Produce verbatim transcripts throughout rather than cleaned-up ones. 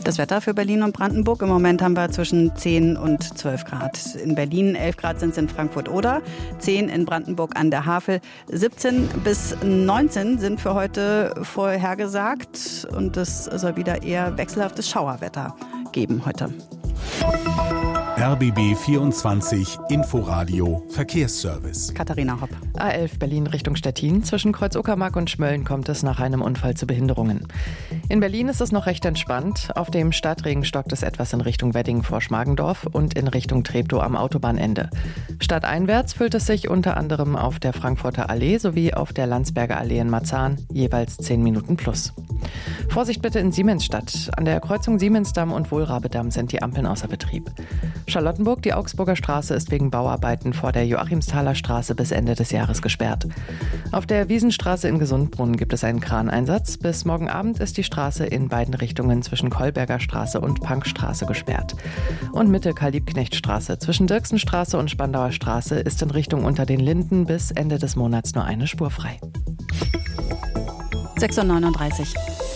Das Wetter für Berlin und Brandenburg. Im Moment haben wir zwischen zehn und zwölf Grad. In Berlin elf Grad sind es in Frankfurt-Oder, zehn in Brandenburg an der Havel, siebzehn bis neunzehn sind für heute vorhergesagt. Und es soll wieder eher wechselhaftes Schauerwetter geben heute. R B B vierundzwanzig Inforadio Verkehrsservice. Katharina Hopp. A elf Berlin Richtung Stettin. Zwischen Kreuz-Uckermark und Schmölln kommt es nach einem Unfall zu Behinderungen. In Berlin ist es noch recht entspannt. Auf dem Stadtring stockt es etwas in Richtung Wedding vor Schmargendorf und in Richtung Treptow am Autobahnende. Stadteinwärts füllt es sich unter anderem auf der Frankfurter Allee sowie auf der Landsberger Allee in Marzahn, jeweils zehn Minuten plus. Vorsicht bitte in Siemensstadt. An der Kreuzung Siemensdamm und Wohlrabedamm sind die Ampeln außer Betrieb. Charlottenburg, die Augsburger Straße ist wegen Bauarbeiten vor der Joachimsthaler Straße bis Ende des Jahres gesperrt. Auf der Wiesenstraße in Gesundbrunnen gibt es einen Kraneinsatz. Bis morgen Abend ist die Straße in beiden Richtungen zwischen Kolberger Straße und Punkstraße gesperrt. Und Mitte Karl-Liebknecht-Straße zwischen Dirksenstraße und Spandauer Straße ist in Richtung Unter den Linden bis Ende des Monats nur eine Spur frei. sechs Uhr neununddreißig.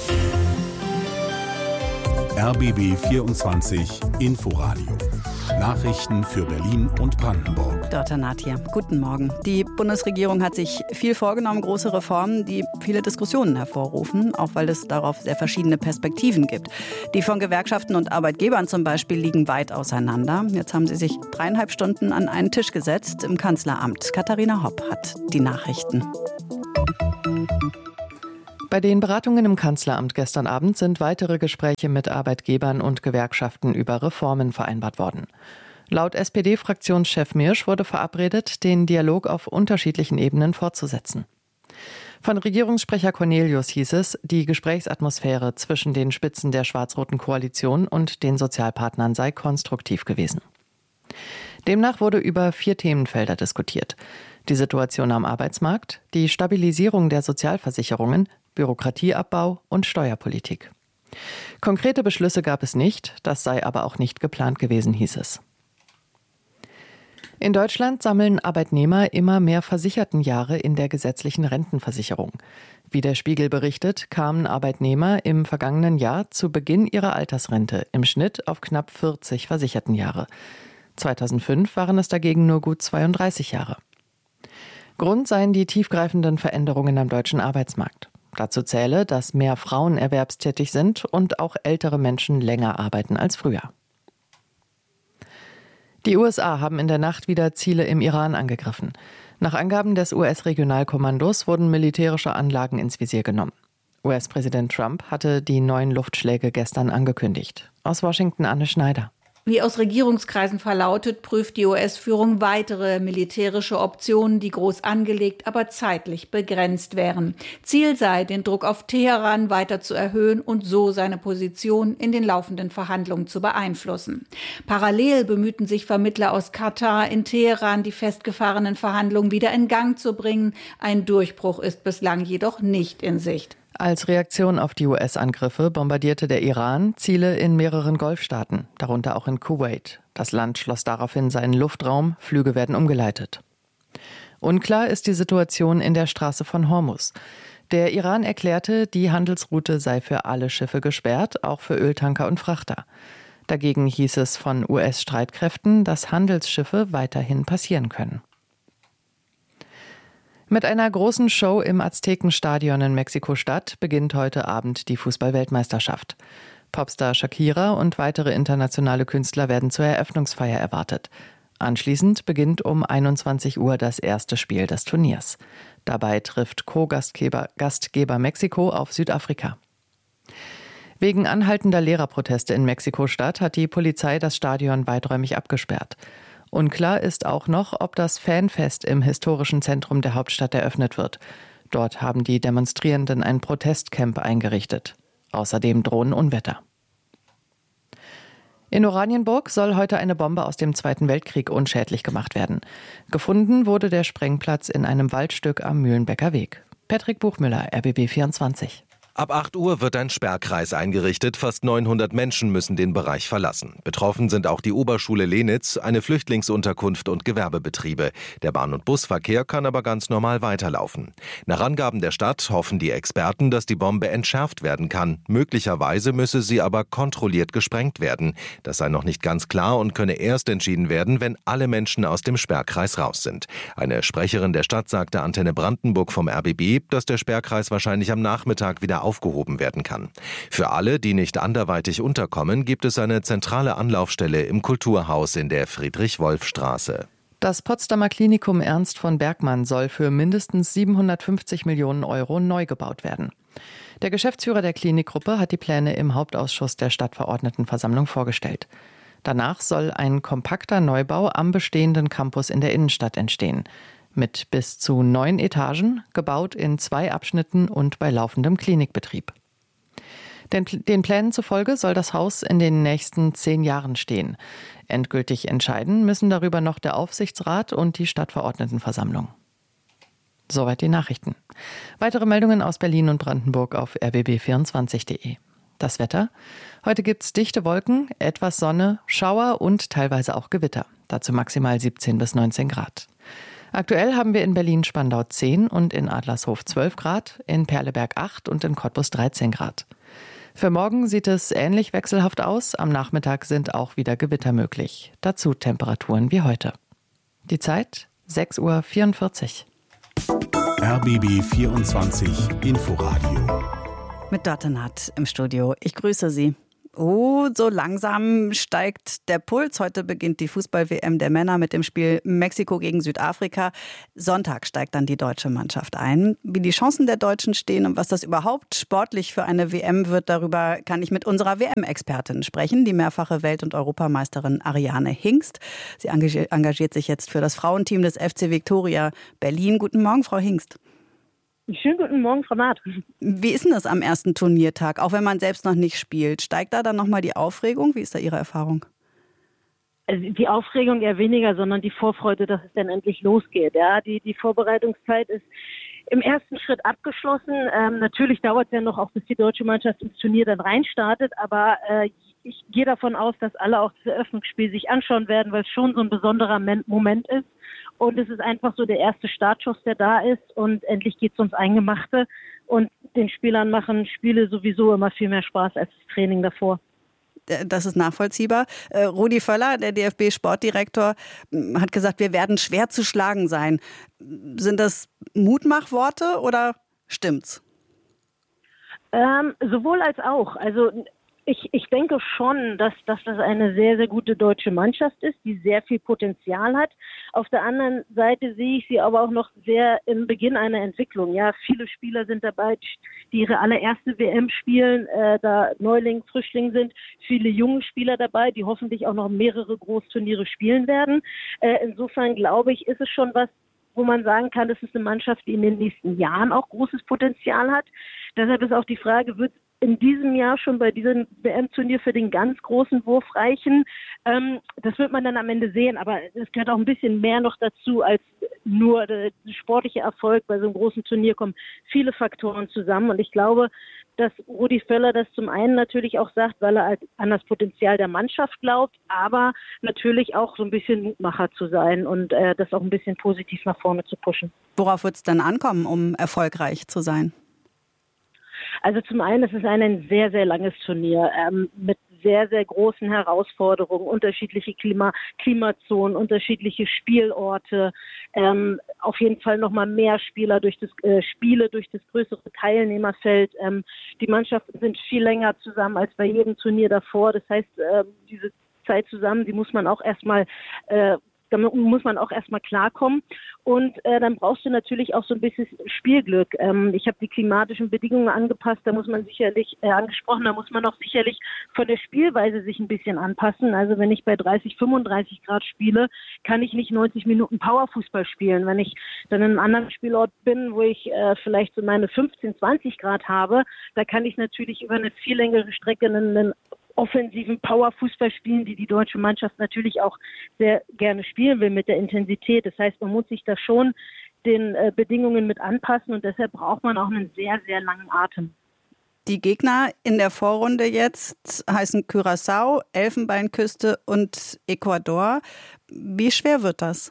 R B B vierundzwanzig Inforadio. Nachrichten für Berlin und Brandenburg. Dörte Naht hier. Guten Morgen. Die Bundesregierung hat sich viel vorgenommen, große Reformen, die viele Diskussionen hervorrufen, auch weil es darauf sehr verschiedene Perspektiven gibt. Die von Gewerkschaften und Arbeitgebern zum Beispiel liegen weit auseinander. Jetzt haben sie sich dreieinhalb Stunden an einen Tisch gesetzt im Kanzleramt. Katharina Hopp hat die Nachrichten. Bei den Beratungen im Kanzleramt gestern Abend sind weitere Gespräche mit Arbeitgebern und Gewerkschaften über Reformen vereinbart worden. Laut S P D-Fraktionschef Mirsch wurde verabredet, den Dialog auf unterschiedlichen Ebenen fortzusetzen. Von Regierungssprecher Cornelius hieß es, die Gesprächsatmosphäre zwischen den Spitzen der schwarz-roten Koalition und den Sozialpartnern sei konstruktiv gewesen. Demnach wurde über vier Themenfelder diskutiert: die Situation am Arbeitsmarkt, die Stabilisierung der Sozialversicherungen, Bürokratieabbau und Steuerpolitik. Konkrete Beschlüsse gab es nicht, das sei aber auch nicht geplant gewesen, hieß es. In Deutschland sammeln Arbeitnehmer immer mehr Versichertenjahre in der gesetzlichen Rentenversicherung. Wie der Spiegel berichtet, kamen Arbeitnehmer im vergangenen Jahr zu Beginn ihrer Altersrente im Schnitt auf knapp vierzig Versichertenjahre. zweitausendfünf waren es dagegen nur gut zweiunddreißig Jahre. Grund seien die tiefgreifenden Veränderungen am deutschen Arbeitsmarkt. Dazu zähle, dass mehr Frauen erwerbstätig sind und auch ältere Menschen länger arbeiten als früher. Die U S A haben in der Nacht wieder Ziele im Iran angegriffen. Nach Angaben des U S-Regionalkommandos wurden militärische Anlagen ins Visier genommen. U S-Präsident Trump hatte die neuen Luftschläge gestern angekündigt. Aus Washington Anne Schneider. Wie aus Regierungskreisen verlautet, prüft die U S-Führung weitere militärische Optionen, die groß angelegt, aber zeitlich begrenzt wären. Ziel sei, den Druck auf Teheran weiter zu erhöhen und so seine Position in den laufenden Verhandlungen zu beeinflussen. Parallel bemühten sich Vermittler aus Katar in Teheran, die festgefahrenen Verhandlungen wieder in Gang zu bringen. Ein Durchbruch ist bislang jedoch nicht in Sicht. Als Reaktion auf die U S-Angriffe bombardierte der Iran Ziele in mehreren Golfstaaten, darunter auch in Kuwait. Das Land schloss daraufhin seinen Luftraum, Flüge werden umgeleitet. Unklar ist die Situation in der Straße von Hormuz. Der Iran erklärte, die Handelsroute sei für alle Schiffe gesperrt, auch für Öltanker und Frachter. Dagegen hieß es von U S-Streitkräften, dass Handelsschiffe weiterhin passieren können. Mit einer großen Show im Aztekenstadion in Mexiko-Stadt beginnt heute Abend die Fußball-Weltmeisterschaft. Popstar Shakira und weitere internationale Künstler werden zur Eröffnungsfeier erwartet. Anschließend beginnt um einundzwanzig Uhr das erste Spiel des Turniers. Dabei trifft Co-Gastgeber Gastgeber Mexiko auf Südafrika. Wegen anhaltender Lehrerproteste in Mexiko-Stadt hat die Polizei das Stadion weiträumig abgesperrt. Unklar ist auch noch, ob das Fanfest im historischen Zentrum der Hauptstadt eröffnet wird. Dort haben die Demonstrierenden ein Protestcamp eingerichtet. Außerdem drohen Unwetter. In Oranienburg soll heute eine Bombe aus dem Zweiten Weltkrieg unschädlich gemacht werden. Gefunden wurde der Sprengplatz in einem Waldstück am Mühlenbecker Weg. Patrick Buchmüller, R B B vierundzwanzig. Ab acht Uhr wird ein Sperrkreis eingerichtet. Fast neunhundert Menschen müssen den Bereich verlassen. Betroffen sind auch die Oberschule Lenitz, eine Flüchtlingsunterkunft und Gewerbebetriebe. Der Bahn- und Busverkehr kann aber ganz normal weiterlaufen. Nach Angaben der Stadt hoffen die Experten, dass die Bombe entschärft werden kann. Möglicherweise müsse sie aber kontrolliert gesprengt werden. Das sei noch nicht ganz klar und könne erst entschieden werden, wenn alle Menschen aus dem Sperrkreis raus sind. Eine Sprecherin der Stadt sagte Antenne Brandenburg vom R B B, dass der Sperrkreis wahrscheinlich am Nachmittag wieder aufgehoben werden kann. Für alle, die nicht anderweitig unterkommen, gibt es eine zentrale Anlaufstelle im Kulturhaus in der Friedrich-Wolf-Straße. Das Potsdamer Klinikum Ernst von Bergmann soll für mindestens siebenhundertfünfzig Millionen Euro neu gebaut werden. Der Geschäftsführer der Klinikgruppe hat die Pläne im Hauptausschuss der Stadtverordnetenversammlung vorgestellt. Danach soll ein kompakter Neubau am bestehenden Campus in der Innenstadt entstehen. Mit bis zu neun Etagen, gebaut in zwei Abschnitten und bei laufendem Klinikbetrieb. Den, den Plänen zufolge soll das Haus in den nächsten zehn Jahren stehen. Endgültig entscheiden müssen darüber noch der Aufsichtsrat und die Stadtverordnetenversammlung. Soweit die Nachrichten. Weitere Meldungen aus Berlin und Brandenburg auf r b b vierundzwanzig punkt d e. Das Wetter? Heute gibt's dichte Wolken, etwas Sonne, Schauer und teilweise auch Gewitter. Dazu maximal siebzehn bis neunzehn Grad. Aktuell haben wir in Berlin-Spandau zehn und in Adlershof zwölf Grad, in Perleberg acht und in Cottbus dreizehn Grad. Für morgen sieht es ähnlich wechselhaft aus. Am Nachmittag sind auch wieder Gewitter möglich. Dazu Temperaturen wie heute. Die Zeit sechs Uhr vierundvierzig. R B B vierundzwanzig Inforadio. Mit Dottenat im Studio. Ich grüße Sie. Oh, so langsam steigt der Puls. Heute beginnt die Fußball-W M der Männer mit dem Spiel Mexiko gegen Südafrika. Sonntag steigt dann die deutsche Mannschaft ein. Wie die Chancen der Deutschen stehen und was das überhaupt sportlich für eine W M wird, darüber kann ich mit unserer W M-Expertin sprechen, die mehrfache Welt- und Europameisterin Ariane Hingst. Sie engagiert sich jetzt für das Frauenteam des F C Viktoria Berlin. Guten Morgen, Frau Hingst. Schönen guten Morgen, Frau Naht. Wie ist denn das am ersten Turniertag, auch wenn man selbst noch nicht spielt? Steigt da dann nochmal die Aufregung? Wie ist da Ihre Erfahrung? Also die Aufregung eher weniger, sondern die Vorfreude, dass es dann endlich losgeht. Ja, die, die Vorbereitungszeit ist im ersten Schritt abgeschlossen. Ähm, natürlich dauert es ja noch, auch bis die deutsche Mannschaft ins Turnier dann reinstartet, aber äh, ich gehe davon aus, dass alle auch das Eröffnungsspiel sich anschauen werden, weil es schon so ein besonderer Moment ist. Und es ist einfach so der erste Startschuss, der da ist. Und endlich geht es ums Eingemachte. Und den Spielern machen Spiele sowieso immer viel mehr Spaß als das Training davor. Das ist nachvollziehbar. Rudi Völler, der D F B-Sportdirektor, hat gesagt, wir werden schwer zu schlagen sein. Sind das Mutmachworte oder stimmt's? Ähm, sowohl als auch. Also Ich, ich denke schon, dass, dass das eine sehr, sehr gute deutsche Mannschaft ist, die sehr viel Potenzial hat. Auf der anderen Seite sehe ich sie aber auch noch sehr im Beginn einer Entwicklung. Ja, viele Spieler sind dabei, die ihre allererste W M spielen, äh, da Neuling, Frischling sind. Viele junge Spieler dabei, die hoffentlich auch noch mehrere Großturniere spielen werden. Äh, insofern glaube ich, ist es schon was, wo man sagen kann, das ist eine Mannschaft, die in den nächsten Jahren auch großes Potenzial hat. Deshalb ist auch die Frage, wird in diesem Jahr schon bei diesem W M-Turnier für den ganz großen Wurf reichen? Ähm, das wird man dann am Ende sehen, aber es gehört auch ein bisschen mehr noch dazu als nur der sportliche Erfolg. Bei so einem großen Turnier kommen viele Faktoren zusammen und ich glaube, dass Rudi Völler das zum einen natürlich auch sagt, weil er halt an das Potenzial der Mannschaft glaubt, aber natürlich auch so ein bisschen Mutmacher zu sein und äh, das auch ein bisschen positiv nach vorne zu pushen. Worauf wird es denn ankommen, um erfolgreich zu sein? Also zum einen, es ist ein sehr, sehr langes Turnier ähm, mit sehr, sehr großen Herausforderungen, unterschiedliche Klima, Klimazonen, unterschiedliche Spielorte, ähm, auf jeden Fall nochmal mehr Spieler durch das äh, Spiele durch das größere Teilnehmerfeld. Ähm, die Mannschaften sind viel länger zusammen als bei jedem Turnier davor. Das heißt, äh, diese Zeit zusammen, die muss man auch erstmal äh, damit muss man auch erstmal klarkommen. Und äh, dann brauchst du natürlich auch so ein bisschen Spielglück. Ähm, ich habe die klimatischen Bedingungen angepasst, da muss man sicherlich, äh, angesprochen, da muss man auch sicherlich von der Spielweise sich ein bisschen anpassen. Also wenn ich bei dreißig, fünfunddreißig Grad spiele, kann ich nicht neunzig Minuten Powerfußball spielen. Wenn ich dann in einem anderen Spielort bin, wo ich äh, vielleicht so meine fünfzehn, zwanzig Grad habe, da kann ich natürlich über eine viel längere Strecke einen, einen offensiven Power-Fußball spielen, die die deutsche Mannschaft natürlich auch sehr gerne spielen will mit der Intensität. Das heißt, man muss sich da schon den äh, Bedingungen mit anpassen und deshalb braucht man auch einen sehr, sehr langen Atem. Die Gegner in der Vorrunde jetzt heißen Curaçao, Elfenbeinküste und Ecuador. Wie schwer wird das?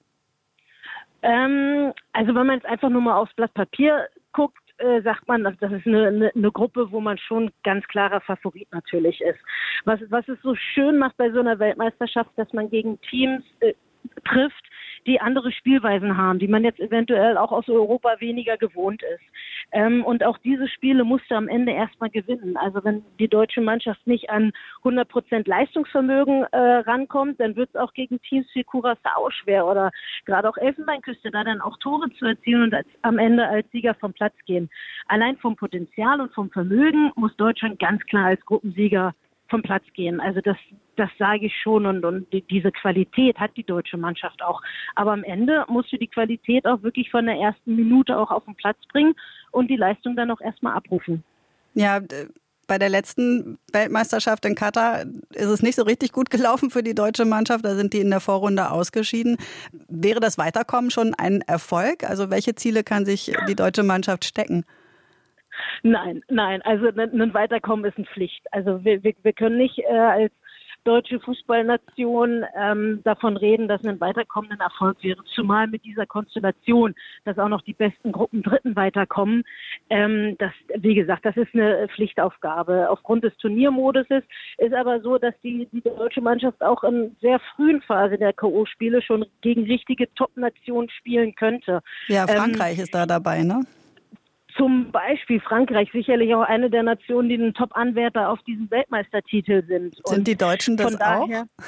Ähm, also wenn man jetzt einfach nur mal aufs Blatt Papier guckt, äh, sagt man, das ist eine, eine, eine Gruppe, wo man schon ganz klarer Favorit natürlich ist. Was, was es so schön macht bei so einer Weltmeisterschaft, dass man gegen Teams äh, trifft, die andere Spielweisen haben, die man jetzt eventuell auch aus Europa weniger gewohnt ist. Ähm, und auch diese Spiele musste am Ende erstmal gewinnen. Also wenn die deutsche Mannschaft nicht an hundert Prozent Leistungsvermögen äh, rankommt, dann wird es auch gegen Teams wie Curaçao schwer oder gerade auch Elfenbeinküste, da dann auch Tore zu erzielen und als, am Ende als Sieger vom Platz gehen. Allein vom Potenzial und vom Vermögen muss Deutschland ganz klar als Gruppensieger vom Platz gehen. Also das, das sage ich schon und, und die, diese Qualität hat die deutsche Mannschaft auch. Aber am Ende musst du die Qualität auch wirklich von der ersten Minute auch auf den Platz bringen und die Leistung dann auch erstmal abrufen. Ja, bei der letzten Weltmeisterschaft in Katar ist es nicht so richtig gut gelaufen für die deutsche Mannschaft. Da sind die in der Vorrunde ausgeschieden. Wäre das Weiterkommen schon ein Erfolg? Also welche Ziele kann sich die deutsche Mannschaft stecken? Nein, nein, also ein Weiterkommen ist eine Pflicht. Also wir, wir, wir können nicht äh, als deutsche Fußballnation ähm, davon reden, dass ein Weiterkommen ein Erfolg wäre, zumal mit dieser Konstellation, dass auch noch die besten Gruppen Dritten weiterkommen. Ähm, das, wie gesagt, das ist eine Pflichtaufgabe. Aufgrund des Turniermoduses ist aber so, dass die, die deutsche Mannschaft auch in sehr frühen Phase der K O-Spiele schon gegen richtige Top-Nationen spielen könnte. Ja, Frankreich ähm, ist da dabei, ne? Zum Beispiel Frankreich, sicherlich auch eine der Nationen, die ein Top-Anwärter auf diesen Weltmeistertitel sind. Sind Und die Deutschen das daher, auch?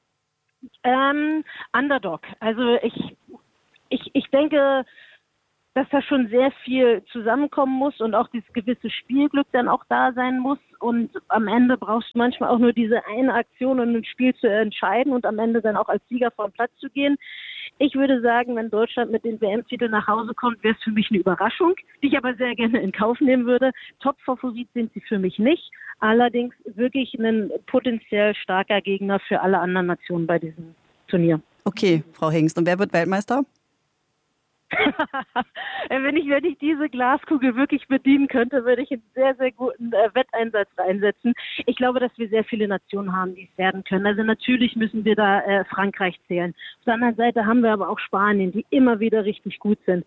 Ähm, Underdog. Also ich, ich, ich denke, dass da schon sehr viel zusammenkommen muss und auch dieses gewisse Spielglück dann auch da sein muss. Und am Ende brauchst du manchmal auch nur diese eine Aktion, um ein Spiel zu entscheiden und am Ende dann auch als Sieger vom Platz zu gehen. Ich würde sagen, wenn Deutschland mit dem W M-Titel nach Hause kommt, wäre es für mich eine Überraschung, die ich aber sehr gerne in Kauf nehmen würde. Top-Favorit sind sie für mich nicht. Allerdings wirklich ein potenziell starker Gegner für alle anderen Nationen bei diesem Turnier. Okay, Frau Hingst. Und wer wird Weltmeister? wenn, ich, wenn ich diese Glaskugel wirklich bedienen könnte, würde ich einen sehr, sehr guten äh, Wetteinsatz reinsetzen. Ich glaube, dass wir sehr viele Nationen haben, die es werden können. Also natürlich müssen wir da äh, Frankreich zählen. Auf der anderen Seite haben wir aber auch Spanien, die immer wieder richtig gut sind.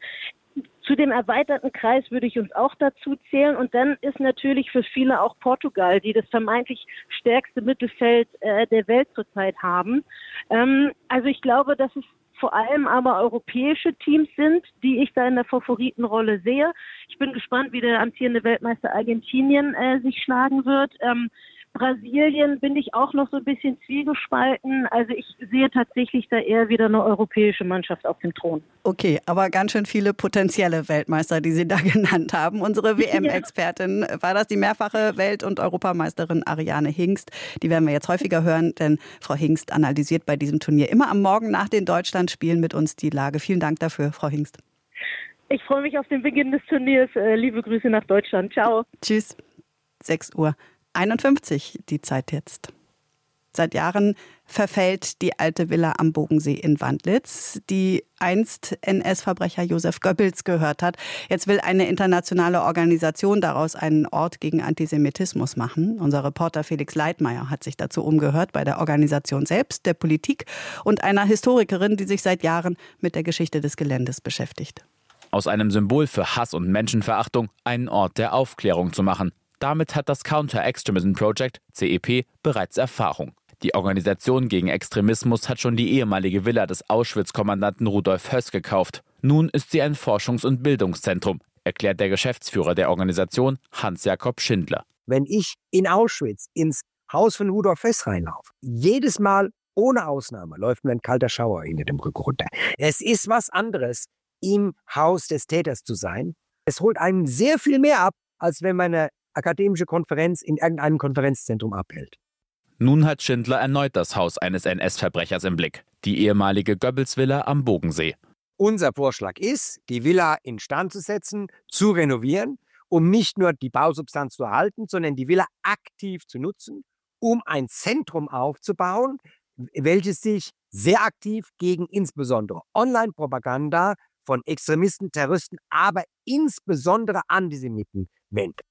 Zu dem erweiterten Kreis würde ich uns auch dazu zählen. Und dann ist natürlich für viele auch Portugal, die das vermeintlich stärkste Mittelfeld äh, der Welt zurzeit haben. Ähm, also ich glaube, dass es vor allem aber europäische Teams sind, die ich da in der Favoritenrolle sehe. Ich bin gespannt, wie der amtierende Weltmeister Argentinien äh, sich schlagen wird. Ähm, Brasilien bin ich auch noch so ein bisschen zwiegespalten. Also ich sehe tatsächlich da eher wieder eine europäische Mannschaft auf dem Thron. Okay, aber ganz schön viele potenzielle Weltmeister, die Sie da genannt haben. Unsere W M-Expertin war das, die mehrfache Welt- und Europameisterin Ariane Hingst. Die werden wir jetzt häufiger hören, denn Frau Hingst analysiert bei diesem Turnier immer am Morgen nach den Deutschlandspielen mit uns die Lage. Vielen Dank dafür, Frau Hingst. Ich freue mich auf den Beginn des Turniers. Liebe Grüße nach Deutschland. Ciao. Tschüss. sechs Uhr einundfünfzig die Zeit jetzt. Seit Jahren verfällt die alte Villa am Bogensee in Wandlitz, die einst N S-Verbrecher Josef Goebbels gehört hat. Jetzt will eine internationale Organisation daraus einen Ort gegen Antisemitismus machen. Unser Reporter Felix Leitmayr hat sich dazu umgehört bei der Organisation selbst, der Politik und einer Historikerin, die sich seit Jahren mit der Geschichte des Geländes beschäftigt. Aus einem Symbol für Hass und Menschenverachtung einen Ort der Aufklärung zu machen. Damit hat das Counter-Extremism Project, C E P, bereits Erfahrung. Die Organisation gegen Extremismus hat schon die ehemalige Villa des Auschwitz-Kommandanten Rudolf Höss gekauft. Nun ist sie ein Forschungs- und Bildungszentrum, erklärt der Geschäftsführer der Organisation, Hans-Jakob Schindler. Wenn ich in Auschwitz ins Haus von Rudolf Höss reinlaufe, jedes Mal ohne Ausnahme läuft mir ein kalter Schauer hinter dem Rücken runter. Es ist was anderes, im Haus des Täters zu sein. Es holt einen sehr viel mehr ab, als wenn man eine akademische Konferenz in irgendeinem Konferenzzentrum abhält. Nun hat Schindler erneut das Haus eines N S-Verbrechers im Blick, die ehemalige Goebbels-Villa am Bogensee. Unser Vorschlag ist, die Villa instand zu setzen, zu renovieren, um nicht nur die Bausubstanz zu erhalten, sondern die Villa aktiv zu nutzen, um ein Zentrum aufzubauen, welches sich sehr aktiv gegen insbesondere Online-Propaganda von Extremisten, Terroristen, aber insbesondere Antisemiten wendet.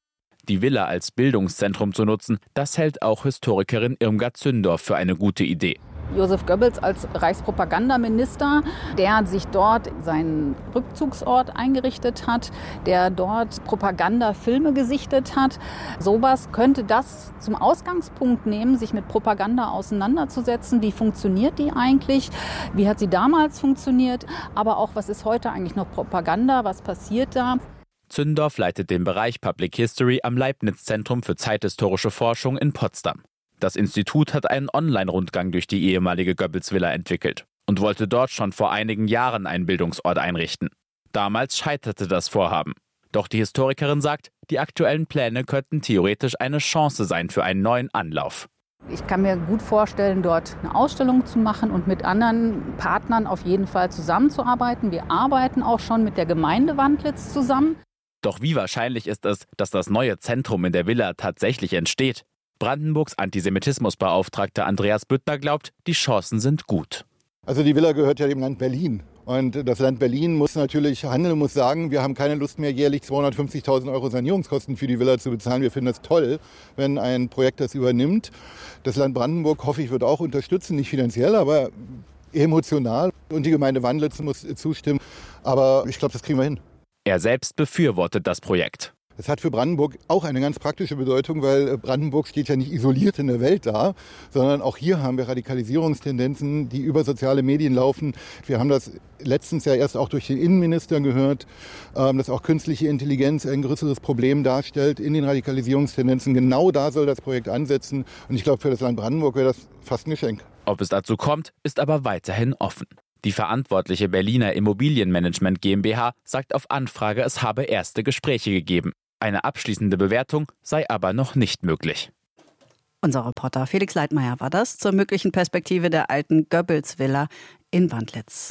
Die Villa als Bildungszentrum zu nutzen, das hält auch Historikerin Irmgard Zündorf für eine gute Idee. Josef Goebbels als Reichspropagandaminister, der sich dort seinen Rückzugsort eingerichtet hat, der dort Propagandafilme gesichtet hat. Sowas könnte das zum Ausgangspunkt nehmen, sich mit Propaganda auseinanderzusetzen. Wie funktioniert die eigentlich? Wie hat sie damals funktioniert? Aber auch, was ist heute eigentlich noch Propaganda? Was passiert da? Zündorf leitet den Bereich Public History am Leibniz-Zentrum für zeithistorische Forschung in Potsdam. Das Institut hat einen Online-Rundgang durch die ehemalige Goebbels-Villa entwickelt und wollte dort schon vor einigen Jahren einen Bildungsort einrichten. Damals scheiterte das Vorhaben. Doch die Historikerin sagt, die aktuellen Pläne könnten theoretisch eine Chance sein für einen neuen Anlauf. Ich kann mir gut vorstellen, dort eine Ausstellung zu machen und mit anderen Partnern auf jeden Fall zusammenzuarbeiten. Wir arbeiten auch schon mit der Gemeinde Wandlitz zusammen. Doch wie wahrscheinlich ist es, dass das neue Zentrum in der Villa tatsächlich entsteht? Brandenburgs Antisemitismusbeauftragter Andreas Büttner glaubt, die Chancen sind gut. Also die Villa gehört ja dem Land Berlin. Und das Land Berlin muss natürlich handeln, muss sagen, wir haben keine Lust mehr, jährlich zweihundertfünfzigtausend Euro Sanierungskosten für die Villa zu bezahlen. Wir finden das toll, wenn ein Projekt das übernimmt. Das Land Brandenburg, hoffe ich, wird auch unterstützen, nicht finanziell, aber emotional. Und die Gemeinde Wandlitz muss zustimmen. Aber ich glaube, das kriegen wir hin. Er selbst befürwortet das Projekt. Es hat für Brandenburg auch eine ganz praktische Bedeutung, weil Brandenburg steht ja nicht isoliert in der Welt da, sondern auch hier haben wir Radikalisierungstendenzen, die über soziale Medien laufen. Wir haben das letztens ja erst auch durch den Innenminister gehört, dass auch künstliche Intelligenz ein größeres Problem darstellt in den Radikalisierungstendenzen. Genau da soll das Projekt ansetzen. Und ich glaube, für das Land Brandenburg wäre das fast ein Geschenk. Ob es dazu kommt, ist aber weiterhin offen. Die verantwortliche Berliner Immobilienmanagement GmbH sagt auf Anfrage, es habe erste Gespräche gegeben. Eine abschließende Bewertung sei aber noch nicht möglich. Unser Reporter Felix Leitmeier war das zur möglichen Perspektive der alten Goebbels-Villa in Wandlitz.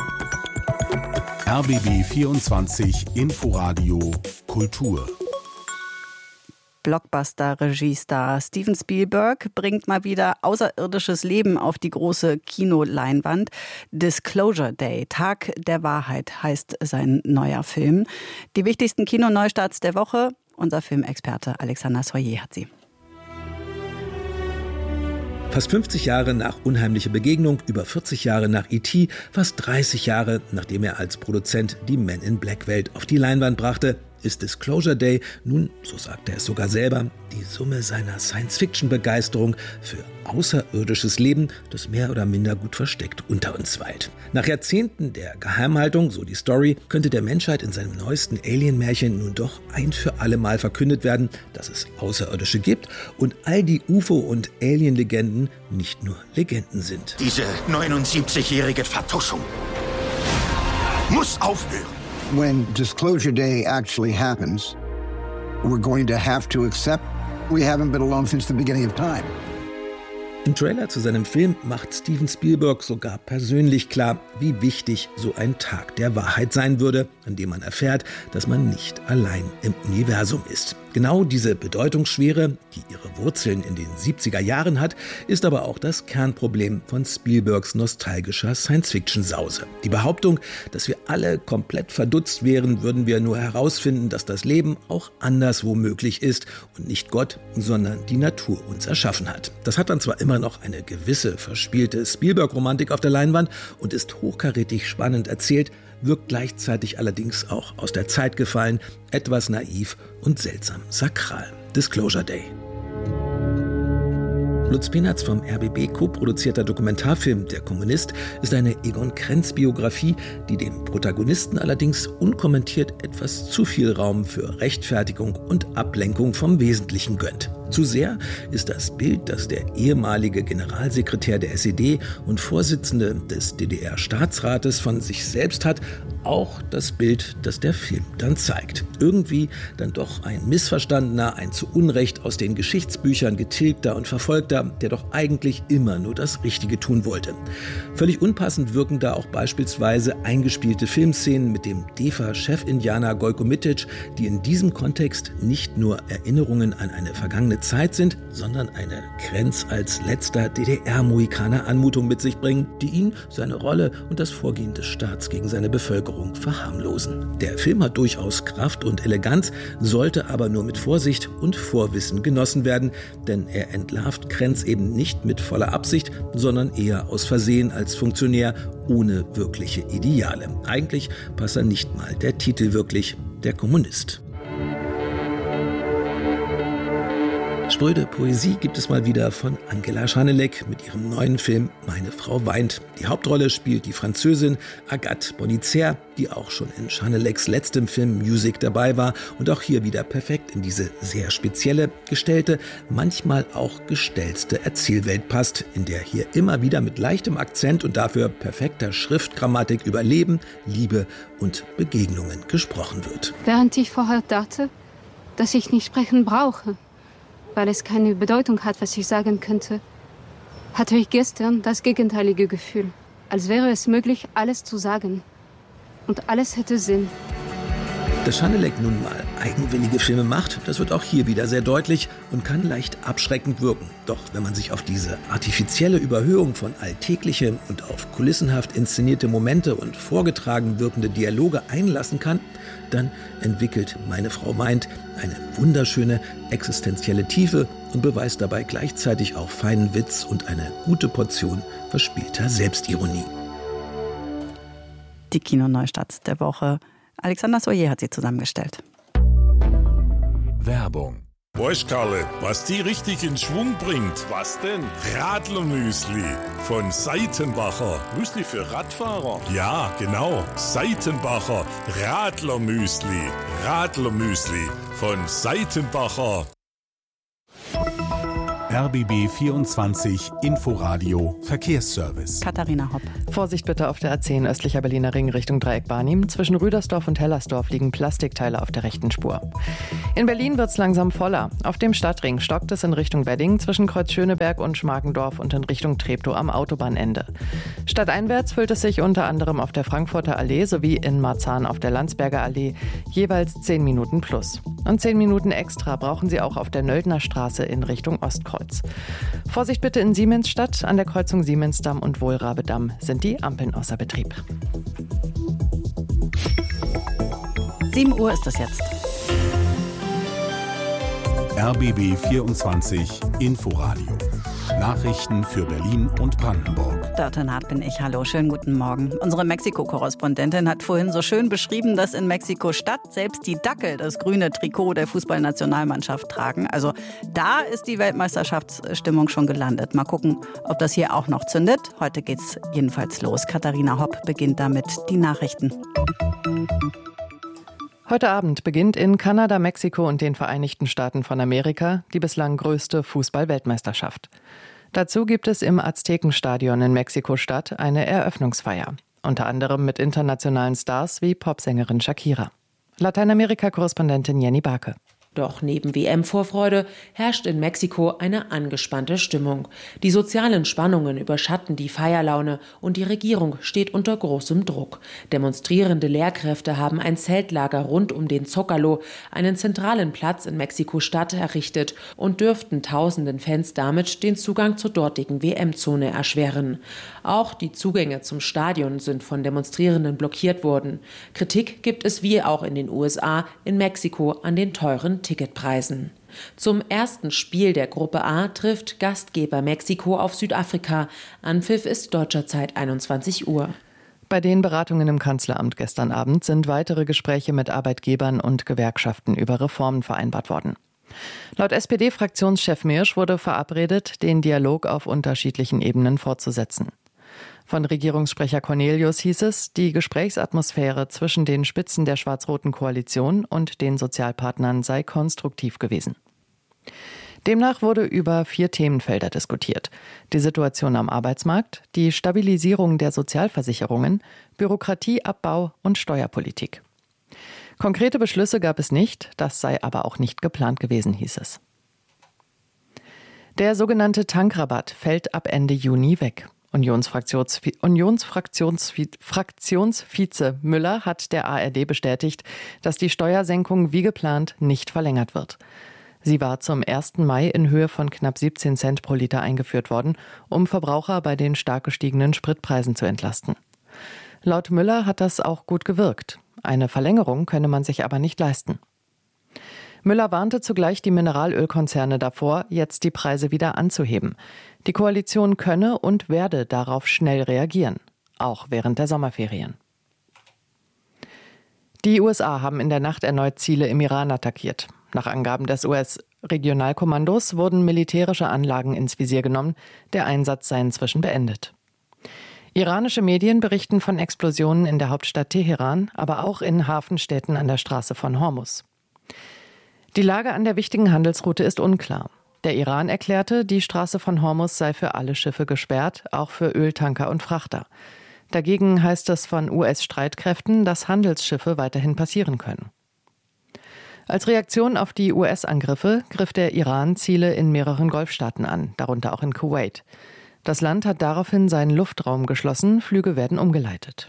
R B B vierundzwanzig Inforadio Kultur. Blockbuster-Regiestar Steven Spielberg bringt mal wieder außerirdisches Leben auf die große Kinoleinwand. Disclosure Day, Tag der Wahrheit, heißt sein neuer Film. Die wichtigsten Kinoneustarts der Woche. Unser Filmexperte Alexander Soyer hat sie. Fast fünfzig Jahre nach Unheimliche Begegnung, über vierzig Jahre nach E T, fast dreißig Jahre, nachdem er als Produzent die Men in Black Welt auf die Leinwand brachte, ist Disclosure Day nun, so sagt er es sogar selber, die Summe seiner Science-Fiction-Begeisterung für außerirdisches Leben, das mehr oder minder gut versteckt unter uns weilt. Nach Jahrzehnten der Geheimhaltung, so die Story, könnte der Menschheit in seinem neuesten Alien-Märchen nun doch ein für alle Mal verkündet werden, dass es Außerirdische gibt und all die U F O- und Alien-Legenden nicht nur Legenden sind. Diese neunundsiebzigjährige Vertuschung muss aufhören. When Disclosure Day actually happens, we're going to have to accept we haven't been alone since the beginning of time. Im Trailer zu seinem Film macht Steven Spielberg sogar persönlich klar, wie wichtig so ein Tag der Wahrheit sein würde, an dem man erfährt, dass man nicht allein im Universum ist. Genau diese Bedeutungsschwere, die ihre Wurzeln in den siebziger Jahren hat, ist aber auch das Kernproblem von Spielbergs nostalgischer Science-Fiction-Sause. Die Behauptung, dass wir alle komplett verdutzt wären, würden wir nur herausfinden, dass das Leben auch anderswo möglich ist und nicht Gott, sondern die Natur uns erschaffen hat. Das hat dann zwar immer noch eine gewisse verspielte Spielberg-Romantik auf der Leinwand und ist hochkarätig spannend erzählt, wirkt gleichzeitig allerdings auch aus der Zeit gefallen, etwas naiv und seltsam sakral. Disclosure Day. Lutz Penatz vom R B B co-produzierter Dokumentarfilm Der Kommunist ist eine Egon Krenz-Biografie, die dem Protagonisten allerdings unkommentiert etwas zu viel Raum für Rechtfertigung und Ablenkung vom Wesentlichen gönnt. Zu sehr ist das Bild, das der ehemalige Generalsekretär der S E D und Vorsitzende des D D R-Staatsrates von sich selbst hat, auch das Bild, das der Film dann zeigt. Irgendwie dann doch ein missverstandener, ein zu Unrecht aus den Geschichtsbüchern getilgter und verfolgter, der doch eigentlich immer nur das Richtige tun wollte. Völlig unpassend wirken da auch beispielsweise eingespielte Filmszenen mit dem D E F A-Chef-Indianer Gojko Mitic, die in diesem Kontext nicht nur Erinnerungen an eine vergangene Zeit sind, sondern eine Krenz als letzter D D R-Mohikaner Anmutung mit sich bringen, die ihn, seine Rolle und das Vorgehen des Staats gegen seine Bevölkerung verharmlosen. Der Film hat durchaus Kraft und Eleganz, sollte aber nur mit Vorsicht und Vorwissen genossen werden, denn er entlarvt Krenz eben nicht mit voller Absicht, sondern eher aus Versehen als Funktionär ohne wirkliche Ideale. Eigentlich passt er nicht mal der Titel wirklich, der Kommunist. Spröde Poesie gibt es mal wieder von Angela Schanelek mit ihrem neuen Film Meine Frau weint. Die Hauptrolle spielt die Französin Agathe Bonizère, die auch schon in Schaneleks letztem Film Music dabei war und auch hier wieder perfekt in diese sehr spezielle, gestellte, manchmal auch gestellte Erzählwelt passt, in der hier immer wieder mit leichtem Akzent und dafür perfekter Schriftgrammatik über Leben, Liebe und Begegnungen gesprochen wird. Während ich vorher dachte, dass ich nicht sprechen brauche, weil es keine Bedeutung hat, was ich sagen könnte, hatte ich gestern das gegenteilige Gefühl. Als wäre es möglich, alles zu sagen. Und alles hätte Sinn. Dass Schanelek nun mal eigenwillige Filme macht, das wird auch hier wieder sehr deutlich und kann leicht abschreckend wirken. Doch wenn man sich auf diese artifizielle Überhöhung von Alltäglichem und auf kulissenhaft inszenierte Momente und vorgetragen wirkende Dialoge einlassen kann, dann entwickelt Meine Frau weint eine wunderschöne existenzielle Tiefe und beweist dabei gleichzeitig auch feinen Witz und eine gute Portion verspielter Selbstironie. Die Kinoneustarts der Woche. Alexander Soyer hat sie zusammengestellt. Werbung. Weißt Karle, was die richtig in Schwung bringt? Was denn? Radlermüsli von Seitenbacher. Müsli für Radfahrer? Ja, genau. Seitenbacher Radlermüsli. Radlermüsli von Seitenbacher. R B B vierundzwanzig Inforadio Verkehrsservice. Katharina Hopp. Vorsicht bitte auf der A zehn östlicher Berliner Ring Richtung Dreieck Barnim. Zwischen Rüdersdorf und Hellersdorf liegen Plastikteile auf der rechten Spur. In Berlin wird es langsam voller. Auf dem Stadtring stockt es in Richtung Wedding zwischen Kreuz Schöneberg und Schmargendorf und in Richtung Treptow am Autobahnende. Stadteinwärts füllt es sich unter anderem auf der Frankfurter Allee sowie in Marzahn auf der Landsberger Allee jeweils zehn Minuten plus. Und zehn Minuten extra brauchen Sie auch auf der Nöldner Straße in Richtung Ostkreuz. Vorsicht bitte in Siemensstadt. An der Kreuzung Siemensdamm und Wohlrabedamm sind die Ampeln außer Betrieb. sieben Uhr ist es jetzt. R B B vierundzwanzig Inforadio. Nachrichten für Berlin und Brandenburg. Dörte Naht bin ich. Hallo, schönen guten Morgen. Unsere Mexiko-Korrespondentin hat vorhin so schön beschrieben, dass in Mexiko-Stadt selbst die Dackel das grüne Trikot der Fußballnationalmannschaft tragen. Also da ist die Weltmeisterschaftsstimmung schon gelandet. Mal gucken, ob das hier auch noch zündet. Heute geht's jedenfalls los. Katharina Hopp beginnt damit die Nachrichten. Heute Abend beginnt in Kanada, Mexiko und den Vereinigten Staaten von Amerika die bislang größte Fußball-Weltmeisterschaft. Dazu gibt es im Aztekenstadion in Mexiko-Stadt eine Eröffnungsfeier. Unter anderem mit internationalen Stars wie Popsängerin Shakira. Lateinamerika-Korrespondentin Jenny Barke. Doch neben W M-Vorfreude herrscht in Mexiko eine angespannte Stimmung. Die sozialen Spannungen überschatten die Feierlaune und die Regierung steht unter großem Druck. Demonstrierende Lehrkräfte haben ein Zeltlager rund um den Zócalo, einen zentralen Platz in Mexiko-Stadt, errichtet und dürften tausenden Fans damit den Zugang zur dortigen W M-Zone erschweren. Auch die Zugänge zum Stadion sind von Demonstrierenden blockiert worden. Kritik gibt es wie auch in den U S A, in Mexiko an den teuren Ticketpreisen. Zum ersten Spiel der Gruppe A trifft Gastgeber Mexiko auf Südafrika. Anpfiff ist deutscher Zeit einundzwanzig Uhr. Bei den Beratungen im Kanzleramt gestern Abend sind weitere Gespräche mit Arbeitgebern und Gewerkschaften über Reformen vereinbart worden. Laut S P D-Fraktionschef Mirsch wurde verabredet, den Dialog auf unterschiedlichen Ebenen fortzusetzen. Von Regierungssprecher Cornelius hieß es, die Gesprächsatmosphäre zwischen den Spitzen der schwarz-roten Koalition und den Sozialpartnern sei konstruktiv gewesen. Demnach wurde über vier Themenfelder diskutiert: die Situation am Arbeitsmarkt, die Stabilisierung der Sozialversicherungen, Bürokratieabbau und Steuerpolitik. Konkrete Beschlüsse gab es nicht, das sei aber auch nicht geplant gewesen, hieß es. Der sogenannte Tankrabatt fällt ab Ende Juni weg. Unionsfraktionsvize Unionsfraktionsvize Müller hat der A R D bestätigt, dass die Steuersenkung wie geplant nicht verlängert wird. Sie war zum ersten Mai in Höhe von knapp siebzehn Cent pro Liter eingeführt worden, um Verbraucher bei den stark gestiegenen Spritpreisen zu entlasten. Laut Müller hat das auch gut gewirkt. Eine Verlängerung könne man sich aber nicht leisten. Müller warnte zugleich die Mineralölkonzerne davor, jetzt die Preise wieder anzuheben. Die Koalition könne und werde darauf schnell reagieren, auch während der Sommerferien. Die U S A haben in der Nacht erneut Ziele im Iran attackiert. Nach Angaben des U S-Regionalkommandos wurden militärische Anlagen ins Visier genommen. Der Einsatz sei inzwischen beendet. Iranische Medien berichten von Explosionen in der Hauptstadt Teheran, aber auch in Hafenstädten an der Straße von Hormuz. Die Lage an der wichtigen Handelsroute ist unklar. Der Iran erklärte, die Straße von Hormuz sei für alle Schiffe gesperrt, auch für Öltanker und Frachter. Dagegen heißt es von U S-Streitkräften, dass Handelsschiffe weiterhin passieren können. Als Reaktion auf die U S-Angriffe griff der Iran Ziele in mehreren Golfstaaten an, darunter auch in Kuwait. Das Land hat daraufhin seinen Luftraum geschlossen, Flüge werden umgeleitet.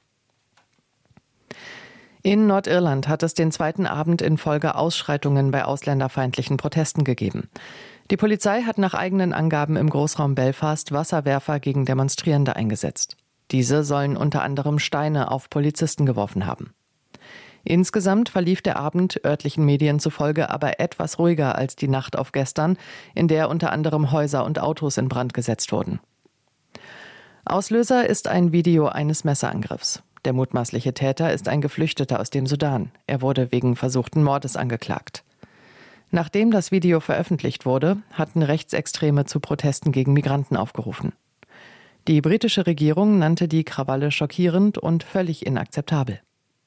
In Nordirland hat es den zweiten Abend in Folge Ausschreitungen bei ausländerfeindlichen Protesten gegeben. Die Polizei hat nach eigenen Angaben im Großraum Belfast Wasserwerfer gegen Demonstrierende eingesetzt. Diese sollen unter anderem Steine auf Polizisten geworfen haben. Insgesamt verlief der Abend örtlichen Medien zufolge aber etwas ruhiger als die Nacht auf gestern, in der unter anderem Häuser und Autos in Brand gesetzt wurden. Auslöser ist ein Video eines Messerangriffs. Der mutmaßliche Täter ist ein Geflüchteter aus dem Sudan. Er wurde wegen versuchten Mordes angeklagt. Nachdem das Video veröffentlicht wurde, hatten Rechtsextreme zu Protesten gegen Migranten aufgerufen. Die britische Regierung nannte die Krawalle schockierend und völlig inakzeptabel.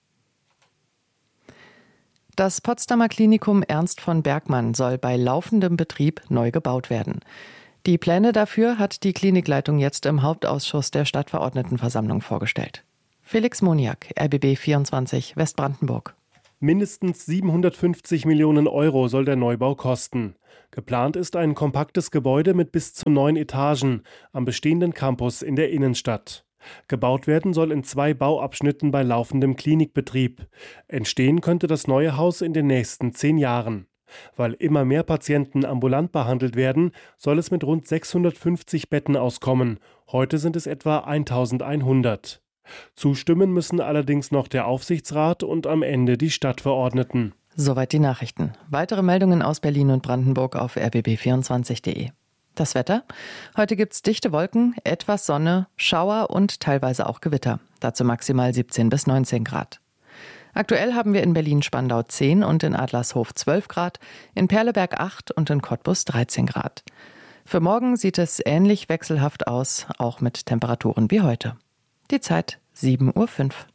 Das Potsdamer Klinikum Ernst von Bergmann soll bei laufendem Betrieb neu gebaut werden. Die Pläne dafür hat die Klinikleitung jetzt im Hauptausschuss der Stadtverordnetenversammlung vorgestellt. Felix Moniak, R B B vierundzwanzig, Westbrandenburg. Mindestens siebenhundertfünfzig Millionen Euro soll der Neubau kosten. Geplant ist ein kompaktes Gebäude mit bis zu neun Etagen am bestehenden Campus in der Innenstadt. Gebaut werden soll in zwei Bauabschnitten bei laufendem Klinikbetrieb. Entstehen könnte das neue Haus in den nächsten zehn Jahren. Weil immer mehr Patienten ambulant behandelt werden, soll es mit rund sechshundertfünfzig Betten auskommen. Heute sind es etwa eintausendeinhundert. Zustimmen müssen allerdings noch der Aufsichtsrat und am Ende die Stadtverordneten. Soweit die Nachrichten. Weitere Meldungen aus Berlin und Brandenburg auf r b b vierundzwanzig punkt de. Das Wetter? Heute gibt's dichte Wolken, etwas Sonne, Schauer und teilweise auch Gewitter. Dazu maximal siebzehn bis neunzehn Grad. Aktuell haben wir in Berlin-Spandau zehn und in Adlershof zwölf Grad, in Perleberg acht und in Cottbus dreizehn Grad. Für morgen sieht es ähnlich wechselhaft aus, auch mit Temperaturen wie heute. Die Zeit sieben Uhr fünf.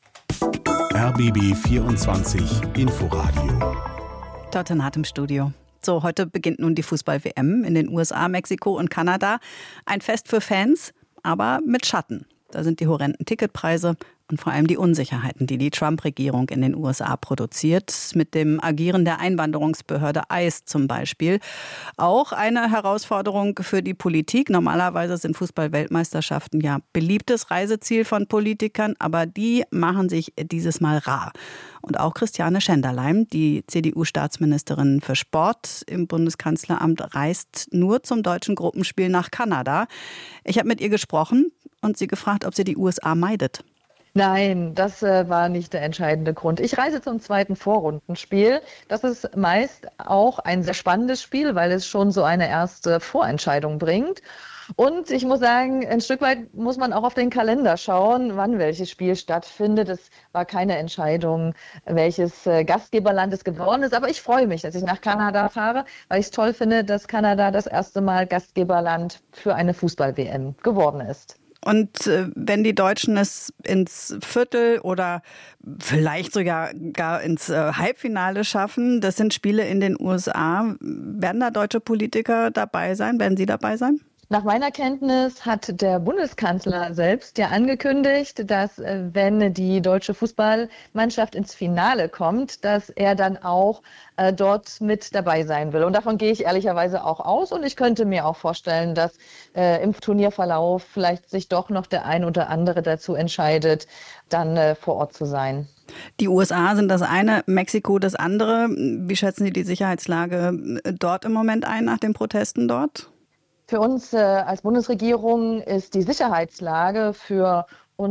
R B B vierundzwanzig Inforadio. Dort in Atem Studio. So, heute beginnt nun die Fußball-W M in den U S A, Mexiko und Kanada. Ein Fest für Fans, aber mit Schatten. Da sind die horrenden Ticketpreise und vor allem die Unsicherheiten, die die Trump-Regierung in den U S A produziert, mit dem Agieren der Einwanderungsbehörde ICE zum Beispiel. Auch eine Herausforderung für die Politik. Normalerweise sind Fußball-Weltmeisterschaften ja beliebtes Reiseziel von Politikern, aber die machen sich dieses Mal rar. Und auch Christiane Schenderlein, die C D U-Staatsministerin für Sport im Bundeskanzleramt, reist nur zum deutschen Gruppenspiel nach Kanada. Ich habe mit ihr gesprochen und sie gefragt, ob sie die U S A meidet. Nein, das äh, war nicht der entscheidende Grund. Ich reise zum zweiten Vorrundenspiel. Das ist meist auch ein sehr spannendes Spiel, weil es schon so eine erste Vorentscheidung bringt. Und ich muss sagen, ein Stück weit muss man auch auf den Kalender schauen, wann welches Spiel stattfindet. Es war keine Entscheidung, welches äh, Gastgeberland es geworden ist. Aber ich freue mich, dass ich nach Kanada fahre, weil ich es toll finde, dass Kanada das erste Mal Gastgeberland für eine Fußball-W M geworden ist. Und äh, wenn die Deutschen es ins Viertel oder vielleicht sogar gar ins äh, Halbfinale schaffen, das sind Spiele in den U S A, werden da deutsche Politiker dabei sein? Werden Sie dabei sein? Nach meiner Kenntnis hat der Bundeskanzler selbst ja angekündigt, dass wenn die deutsche Fußballmannschaft ins Finale kommt, dass er dann auch äh, dort mit dabei sein will. Und davon gehe ich ehrlicherweise auch aus. Und ich könnte mir auch vorstellen, dass äh, im Turnierverlauf vielleicht sich doch noch der ein oder andere dazu entscheidet, dann äh, vor Ort zu sein. Die U S A sind das eine, Mexiko das andere. Wie schätzen Sie die Sicherheitslage dort im Moment ein, nach den Protesten dort? Für uns äh, als Bundesregierung ist die Sicherheitslage für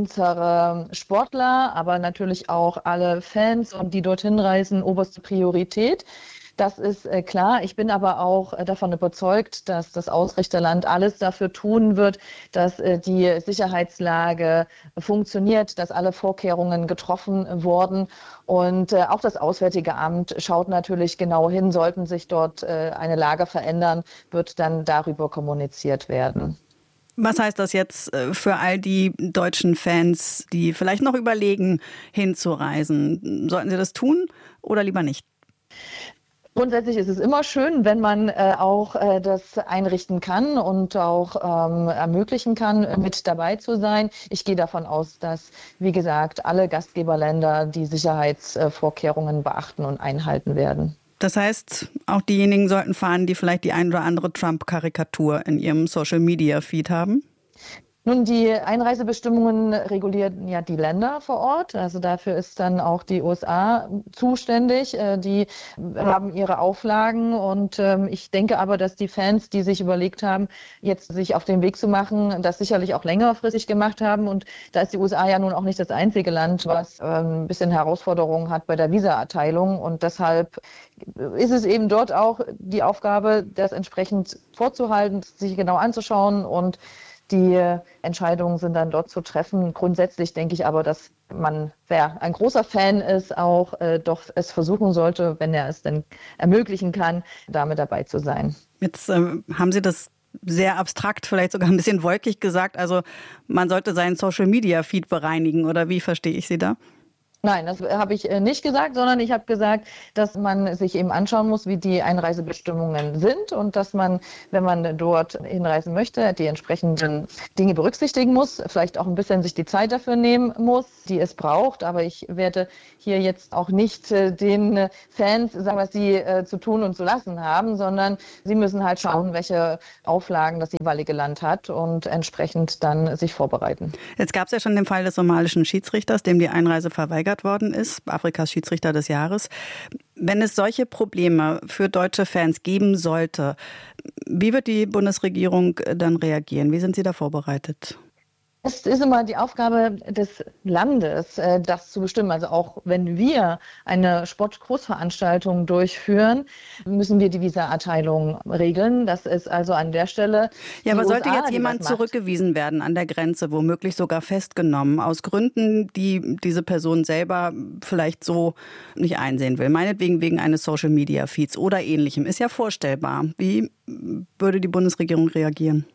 unsere Sportler, aber natürlich auch alle Fans und die dorthin reisen, oberste Priorität. Das ist äh, klar. Ich bin aber auch äh, davon überzeugt, dass das Ausrichterland alles dafür tun wird, dass äh, die Sicherheitslage funktioniert, dass alle Vorkehrungen getroffen wurden. Und äh, auch das Auswärtige Amt schaut natürlich genau hin. Sollten sich dort äh, eine Lage verändern, wird dann darüber kommuniziert werden. Was heißt das jetzt für all die deutschen Fans, die vielleicht noch überlegen, hinzureisen? Sollten sie das tun oder lieber nicht? Grundsätzlich ist es immer schön, wenn man äh, auch äh, das einrichten kann und auch ähm, ermöglichen kann, mit dabei zu sein. Ich gehe davon aus, dass, wie gesagt, alle Gastgeberländer die Sicherheitsvorkehrungen beachten und einhalten werden. Das heißt, auch diejenigen sollten fahren, die vielleicht die ein oder andere Trump-Karikatur in ihrem Social-Media-Feed haben? Nun, die Einreisebestimmungen regulieren ja die Länder vor Ort. Also dafür ist dann auch die U S A zuständig. Die haben ihre Auflagen. Und ich denke aber, dass die Fans, die sich überlegt haben, jetzt sich auf den Weg zu machen, das sicherlich auch längerfristig gemacht haben. Und da ist die U S A ja nun auch nicht das einzige Land, was ein bisschen Herausforderungen hat bei der Visa-Erteilung. Und deshalb ist es eben dort auch die Aufgabe, das entsprechend vorzuhalten, sich genau anzuschauen, und die Entscheidungen sind dann dort zu treffen. Grundsätzlich denke ich aber, dass man, wer ein großer Fan ist, auch äh, doch es versuchen sollte, wenn er es denn ermöglichen kann, damit dabei zu sein. Jetzt äh, haben Sie das sehr abstrakt, vielleicht sogar ein bisschen wolkig gesagt. Also man sollte seinen Social-Media-Feed bereinigen, oder wie verstehe ich Sie da? Nein, das habe ich nicht gesagt, sondern ich habe gesagt, dass man sich eben anschauen muss, wie die Einreisebestimmungen sind, und dass man, wenn man dort hinreisen möchte, die entsprechenden Dinge berücksichtigen muss, vielleicht auch ein bisschen sich die Zeit dafür nehmen muss, die es braucht. Aber ich werde hier jetzt auch nicht den Fans sagen, was sie zu tun und zu lassen haben, sondern sie müssen halt schauen, welche Auflagen das jeweilige Land hat und entsprechend dann sich vorbereiten. Jetzt gab es ja schon den Fall des somalischen Schiedsrichters, dem die Einreise verweigert worden ist, Afrikas Schiedsrichter des Jahres. Wenn es solche Probleme für deutsche Fans geben sollte, wie wird die Bundesregierung dann reagieren? Wie sind Sie da vorbereitet? Es ist immer die Aufgabe des Landes, das zu bestimmen. Also auch wenn wir eine Sportgroßveranstaltung durchführen, müssen wir die Visa-Erteilung regeln. Das ist also an der Stelle. Ja, aber sollte jetzt jemand zurückgewiesen werden an der Grenze, womöglich sogar festgenommen, aus Gründen, die diese Person selber vielleicht so nicht einsehen will, meinetwegen wegen eines Social-Media-Feeds oder Ähnlichem, ist ja vorstellbar. Wie würde die Bundesregierung reagieren?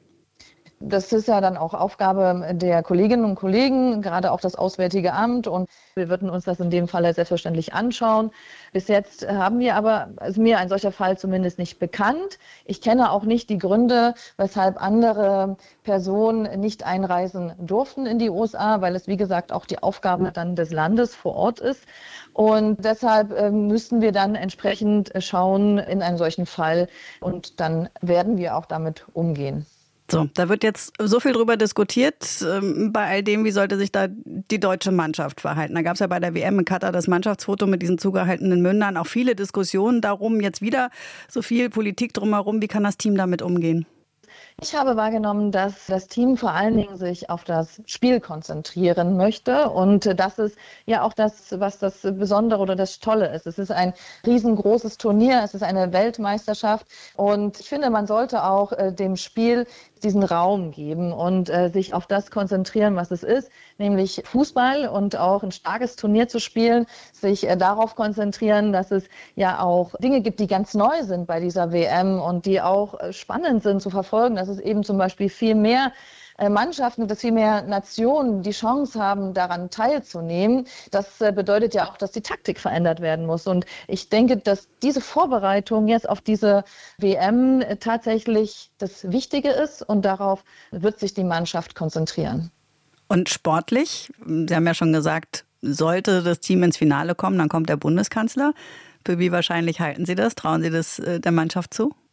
Das ist ja dann auch Aufgabe der Kolleginnen und Kollegen, gerade auch das Auswärtige Amt. Und wir würden uns das in dem Fall selbstverständlich anschauen. Bis jetzt haben wir aber, ist mir ein solcher Fall zumindest nicht bekannt. Ich kenne auch nicht die Gründe, weshalb andere Personen nicht einreisen durften in die U S A, weil es, wie gesagt, auch die Aufgabe dann des Landes vor Ort ist. Und deshalb äh, müssten wir dann entsprechend schauen in einem solchen Fall. Und dann werden wir auch damit umgehen. So, da wird jetzt so viel drüber diskutiert, ähm, bei all dem, wie sollte sich da die deutsche Mannschaft verhalten. Da gab es ja bei der W M in Katar das Mannschaftsfoto mit diesen zugehaltenen Mündern, auch viele Diskussionen darum, jetzt wieder so viel Politik drumherum. Wie kann das Team damit umgehen? Ich habe wahrgenommen, dass das Team vor allen Dingen sich auf das Spiel konzentrieren möchte. Und das ist ja auch das, was das Besondere oder das Tolle ist. Es ist ein riesengroßes Turnier, es ist eine Weltmeisterschaft. Und ich finde, man sollte auch äh, dem Spiel diesen Raum geben und äh, sich auf das konzentrieren, was es ist, nämlich Fußball, und auch ein starkes Turnier zu spielen, sich äh, darauf konzentrieren, dass es ja auch Dinge gibt, die ganz neu sind bei dieser W M und die auch äh, spannend sind zu verfolgen, dass es eben zum Beispiel viel mehr Mannschaften, dass viel mehr Nationen die Chance haben, daran teilzunehmen. Das bedeutet ja auch, dass die Taktik verändert werden muss. Und ich denke, dass diese Vorbereitung jetzt auf diese W M tatsächlich das Wichtige ist, und darauf wird sich die Mannschaft konzentrieren. Und sportlich, Sie haben ja schon gesagt, sollte das Team ins Finale kommen, dann kommt der Bundeskanzler. Für wie wahrscheinlich halten Sie das? Trauen Sie das der Mannschaft zu?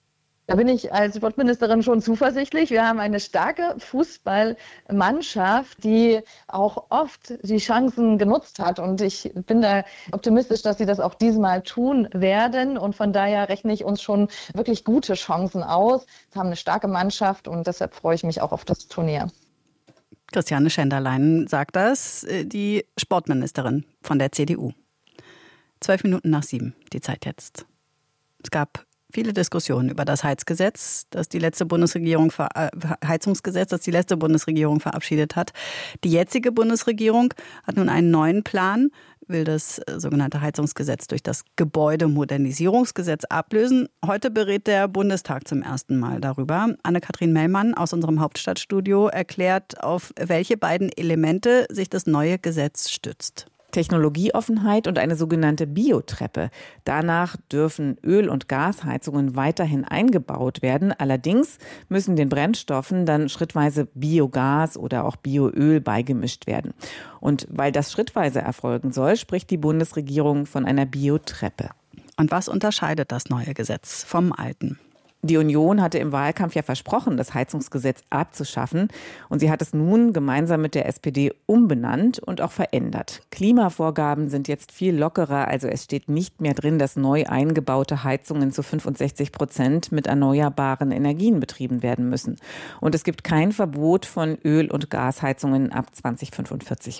Da bin ich als Sportministerin schon zuversichtlich. Wir haben eine starke Fußballmannschaft, die auch oft die Chancen genutzt hat. Und ich bin da optimistisch, dass sie das auch diesmal tun werden. Und von daher rechne ich uns schon wirklich gute Chancen aus. Wir haben eine starke Mannschaft und deshalb freue ich mich auch auf das Turnier. Christiane Schenderlein sagt das, die Sportministerin von der C D U. Zwölf Minuten nach sieben, die Zeit jetzt. Es gab viele Diskussionen über das Heizgesetz, das die letzte Bundesregierung äh, Heizungsgesetz, das die letzte Bundesregierung verabschiedet hat. Die jetzige Bundesregierung hat nun einen neuen Plan, will das sogenannte Heizungsgesetz durch das Gebäudemodernisierungsgesetz ablösen. Heute berät der Bundestag zum ersten Mal darüber. Anne-Kathrin Mellmann aus unserem Hauptstadtstudio erklärt, auf welche beiden Elemente sich das neue Gesetz stützt. Technologieoffenheit und eine sogenannte Biotreppe. Danach dürfen Öl- und Gasheizungen weiterhin eingebaut werden. Allerdings müssen den Brennstoffen dann schrittweise Biogas oder auch Bioöl beigemischt werden. Und weil das schrittweise erfolgen soll, spricht die Bundesregierung von einer Biotreppe. Und was unterscheidet das neue Gesetz vom alten? Die Union hatte im Wahlkampf ja versprochen, das Heizungsgesetz abzuschaffen. Und sie hat es nun gemeinsam mit der S P D umbenannt und auch verändert. Klimavorgaben sind jetzt viel lockerer. Also es steht nicht mehr drin, dass neu eingebaute Heizungen zu fünfundsechzig Prozent mit erneuerbaren Energien betrieben werden müssen. Und es gibt kein Verbot von Öl- und Gasheizungen ab zweitausendfünfundvierzig.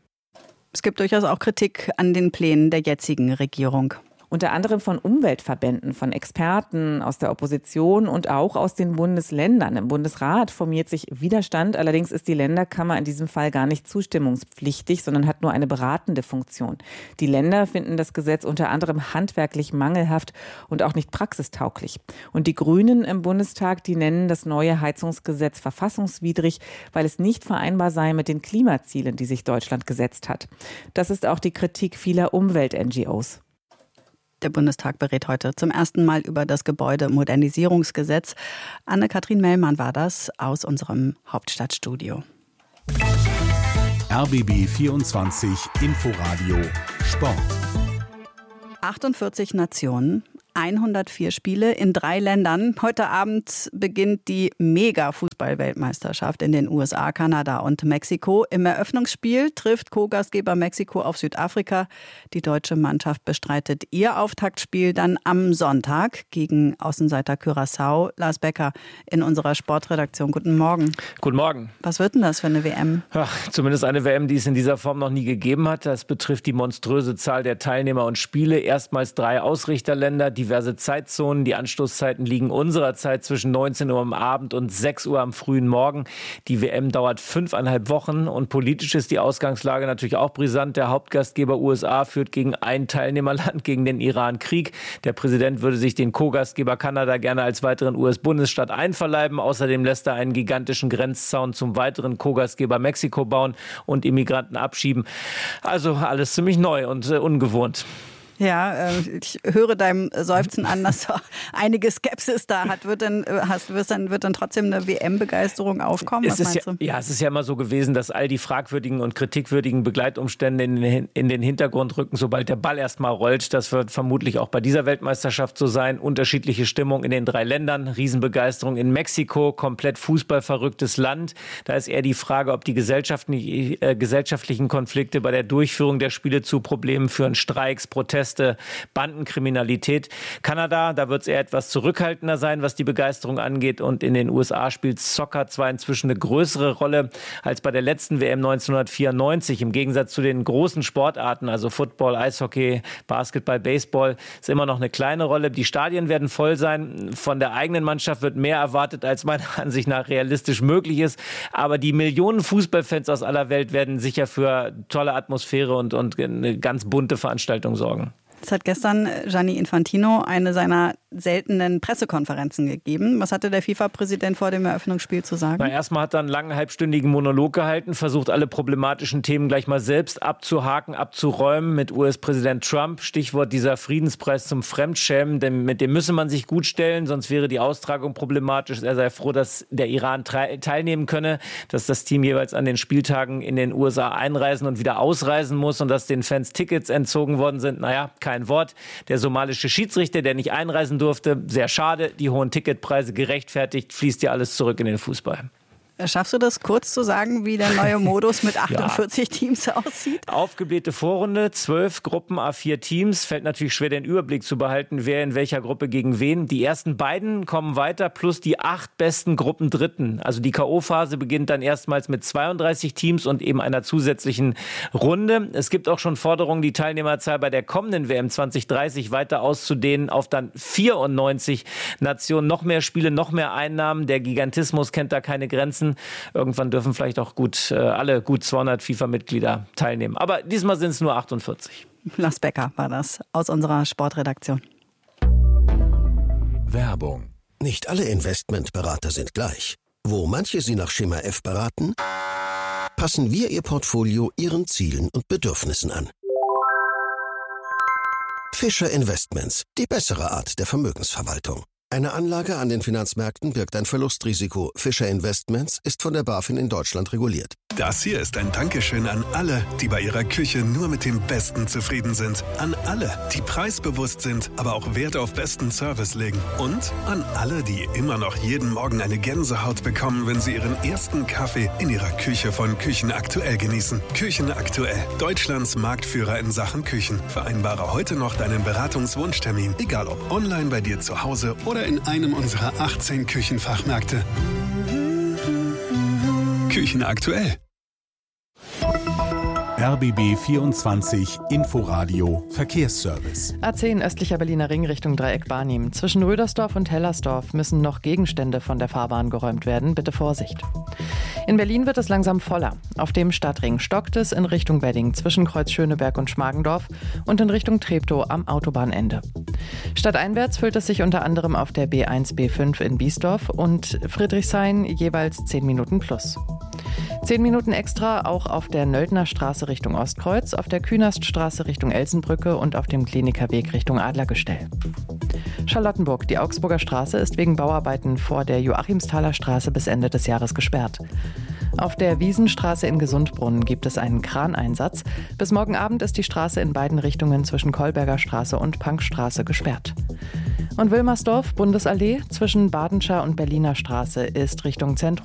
Es gibt durchaus auch Kritik an den Plänen der jetzigen Regierung. Unter anderem von Umweltverbänden, von Experten aus der Opposition und auch aus den Bundesländern. Im Bundesrat formiert sich Widerstand. Allerdings ist die Länderkammer in diesem Fall gar nicht zustimmungspflichtig, sondern hat nur eine beratende Funktion. Die Länder finden das Gesetz unter anderem handwerklich mangelhaft und auch nicht praxistauglich. Und die Grünen im Bundestag, die nennen das neue Heizungsgesetz verfassungswidrig, weil es nicht vereinbar sei mit den Klimazielen, die sich Deutschland gesetzt hat. Das ist auch die Kritik vieler Umwelt-N G Os. Der Bundestag berät heute zum ersten Mal über das Gebäudemodernisierungsgesetz. Anne-Kathrin Mellmann war das aus unserem Hauptstadtstudio. R B B vierundzwanzig Inforadio Sport. achtundvierzig Nationen, hundertvier Spiele in drei Ländern. Heute Abend beginnt die Mega-Fußball-Weltmeisterschaft in den U S A, Kanada und Mexiko. Im Eröffnungsspiel trifft Co-Gastgeber Mexiko auf Südafrika. Die deutsche Mannschaft bestreitet ihr Auftaktspiel dann am Sonntag gegen Außenseiter Curaçao. Lars Becker in unserer Sportredaktion. Guten Morgen. Guten Morgen. Was wird denn das für eine W M? Ach, zumindest eine W M, die es in dieser Form noch nie gegeben hat. Das betrifft die monströse Zahl der Teilnehmer und Spiele. Erstmals drei Ausrichterländer, die diverse Zeitzonen. Die Anstoßzeiten liegen unserer Zeit zwischen neunzehn Uhr am Abend und sechs Uhr am frühen Morgen. Die W M dauert fünfeinhalb Wochen und politisch ist die Ausgangslage natürlich auch brisant. Der Hauptgastgeber U S A führt gegen ein Teilnehmerland, gegen den Iran Krieg. Der Präsident würde sich den Co-Gastgeber Kanada gerne als weiteren U S-Bundesstaat einverleiben. Außerdem lässt er einen gigantischen Grenzzaun zum weiteren Co-Gastgeber Mexiko bauen und Immigranten abschieben. Also alles ziemlich neu und äh, ungewohnt. Ja, ich höre deinem Seufzen an, dass doch einige Skepsis da hat. Wird denn, hast, wird dann, wird dann trotzdem eine W M-Begeisterung aufkommen? Was es ist meinst ja, du? Ja, es ist ja immer so gewesen, dass all die fragwürdigen und kritikwürdigen Begleitumstände in den, in den Hintergrund rücken, sobald der Ball erst mal rollt. Das wird vermutlich auch bei dieser Weltmeisterschaft so sein. Unterschiedliche Stimmung in den drei Ländern, Riesenbegeisterung in Mexiko, komplett fußballverrücktes Land. Da ist eher die Frage, ob die gesellschaftlichen, äh, gesellschaftlichen Konflikte bei der Durchführung der Spiele zu Problemen führen, Streiks, Proteste, Bandenkriminalität. Kanada, da wird es eher etwas zurückhaltender sein, was die Begeisterung angeht. Und in den U S A spielt Soccer zwar inzwischen eine größere Rolle als bei der letzten W M neunzehnhundertvierundneunzig. Im Gegensatz zu den großen Sportarten, also Football, Eishockey, Basketball, Baseball, ist immer noch eine kleine Rolle. Die Stadien werden voll sein. Von der eigenen Mannschaft wird mehr erwartet, als meiner Ansicht nach realistisch möglich ist. Aber die Millionen Fußballfans aus aller Welt werden sicher für tolle Atmosphäre und, und eine ganz bunte Veranstaltung sorgen. Es hat gestern Gianni Infantino eine seiner seltenen Pressekonferenzen gegeben. Was hatte der FIFA-Präsident vor dem Eröffnungsspiel zu sagen? Na, erstmal hat er einen langen, halbstündigen Monolog gehalten, versucht alle problematischen Themen gleich mal selbst abzuhaken, abzuräumen mit U S-Präsident Trump. Stichwort dieser Friedenspreis zum Fremdschämen, denn mit dem müsse man sich gut stellen, sonst wäre die Austragung problematisch. Er sei froh, dass der Iran teilnehmen könne, dass das Team jeweils an den Spieltagen in den U S A einreisen und wieder ausreisen muss und dass den Fans Tickets entzogen worden sind. Naja, kein Wort. Der somalische Schiedsrichter, der nicht einreisen durfte, durfte. Sehr schade, die hohen Ticketpreise gerechtfertigt, fließt ja alles zurück in den Fußball. Schaffst du das kurz zu sagen, wie der neue Modus mit achtundvierzig ja. Teams aussieht? Aufgeblähte Vorrunde, zwölf Gruppen, à vier Teams. Fällt natürlich schwer, den Überblick zu behalten, wer in welcher Gruppe gegen wen. Die ersten beiden kommen weiter, plus die acht besten Gruppen Dritten. Also die K O-Phase beginnt dann erstmals mit zweiunddreißig Teams und eben einer zusätzlichen Runde. Es gibt auch schon Forderungen, die Teilnehmerzahl bei der kommenden W M zwanzig dreißig weiter auszudehnen auf dann vierundneunzig Nationen. Noch mehr Spiele, noch mehr Einnahmen. Der Gigantismus kennt da keine Grenzen. Irgendwann dürfen vielleicht auch gut äh, alle gut zweihundert FIFA-Mitglieder teilnehmen. Aber diesmal sind es nur achtundvierzig. Lars Becker war das aus unserer Sportredaktion. Werbung. Nicht alle Investmentberater sind gleich. Wo manche Sie nach Schema F beraten, passen wir Ihr Portfolio Ihren Zielen und Bedürfnissen an. Fischer Investments, die bessere Art der Vermögensverwaltung. Eine Anlage an den Finanzmärkten birgt ein Verlustrisiko. Fischer Investments ist von der BaFin in Deutschland reguliert. Das hier ist ein Dankeschön an alle, die bei ihrer Küche nur mit dem Besten zufrieden sind. An alle, die preisbewusst sind, aber auch Wert auf besten Service legen. Und an alle, die immer noch jeden Morgen eine Gänsehaut bekommen, wenn sie ihren ersten Kaffee in ihrer Küche von Küchen Aktuell genießen. Küchen Aktuell, Deutschlands Marktführer in Sachen Küchen. Vereinbare heute noch deinen Beratungswunschtermin, egal ob online bei dir zu Hause oder in einem unserer achtzehn Küchenfachmärkte. Küchen Aktuell. R B B vierundzwanzig Inforadio Verkehrsservice. A zehn östlicher Berliner Ring Richtung Dreieck Barnim. Zwischen Rödersdorf und Hellersdorf müssen noch Gegenstände von der Fahrbahn geräumt werden. Bitte Vorsicht. In Berlin wird es langsam voller. Auf dem Stadtring stockt es in Richtung Wedding zwischen Kreuz Schöneberg und Schmargendorf und in Richtung Treptow am Autobahnende. Stadteinwärts füllt es sich unter anderem auf der B eins B fünf in Biesdorf und Friedrichshain jeweils zehn Minuten plus. zehn Minuten extra auch auf der Nöldner Straße Richtung Ostkreuz, auf der Künaststraße Richtung Elsenbrücke und auf dem Klinikerweg Richtung Adlergestell. Charlottenburg, die Augsburger Straße, ist wegen Bauarbeiten vor der Joachimsthaler Straße bis Ende des Jahres gesperrt. Auf der Wiesenstraße in Gesundbrunnen gibt es einen Kraneinsatz. Bis morgen Abend ist die Straße in beiden Richtungen zwischen Kolberger Straße und Punkstraße gesperrt. Und Wilmersdorf, Bundesallee, zwischen Badenscher und Berliner Straße ist Richtung Zentrum